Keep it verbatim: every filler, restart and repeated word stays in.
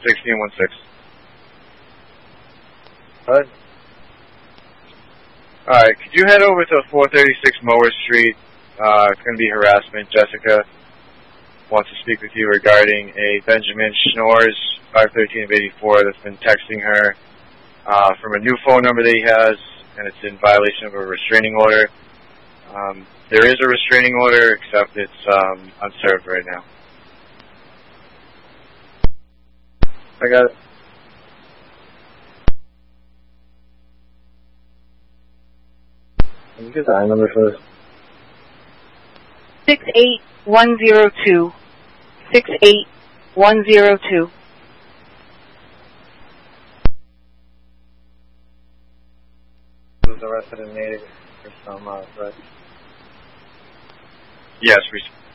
sixteen one six. What? Alright, could you head over to four thirty-six Mower Street? Uh, it's going to be harassment. Jessica wants to speak with you regarding a Benjamin Schnorrs five thirteen of eighty-four that's been texting her uh, from a new phone number that he has, and it's in violation of a restraining order. Um, there is a restraining order, except it's um, unserved right now. I got it. Can you get the I number first? Six eight one zero two. Six eight one zero two. Was arrested and made for some uh, threats. Yes, we